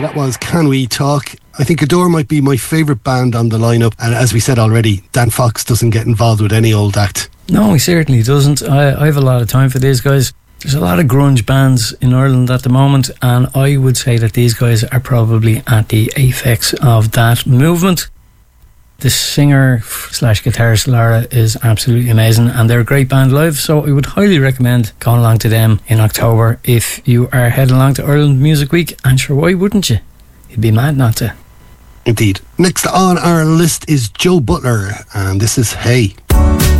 That was Can We Talk. I think Adore might be my favourite band on the lineup, and as we said already, Dan Fox doesn't get involved with any old act. No, he certainly doesn't. I have a lot of time for these guys. There's a lot of grunge bands in Ireland at the moment, and I would say that these guys are probably at the apex of that movement. The singer/guitarist Lara is absolutely amazing, and they're a great band live, so I would highly recommend going along to them in October if you are heading along to Ireland Music Week. And sure, why wouldn't you? You'd be mad not to. Indeed. Next on our list is Joe Butler, and this is Hey.